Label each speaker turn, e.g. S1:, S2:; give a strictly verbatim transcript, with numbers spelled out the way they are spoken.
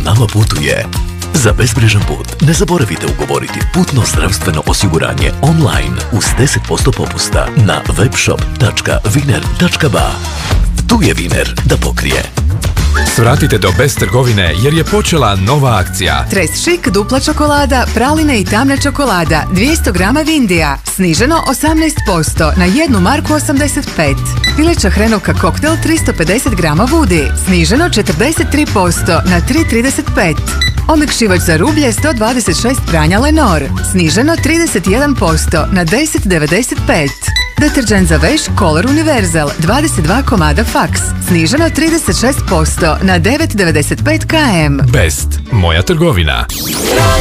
S1: nama putuje. Za bezbrižan put ne zaboravite ugovoriti putno zdravstveno osiguranje online uz deset posto popusta na webshop tačka viner tačka ba. Tu je Viner da pokrije.
S2: Svratite do Best trgovine jer je počela nova akcija.
S3: Tres Chic dupla čokolada, praline i tamna čokolada, dvjesto grama Vindija, sniženo osamnaest posto na jednu marku osamdeset pet. Pileća hrenovka koktel tristo pedeset grama Vudi, sniženo četrdeset tri posto na tri trideset pet. Omekšivač za rublje sto dvadeset šest pranja Lenor, sniženo trideset jedan posto na deset devedeset pet. Deterđent za veš Color Universal, dvadeset dva komada Fax, sniženo trideset šest posto na devet devedeset pet km.
S2: Best, moja trgovina.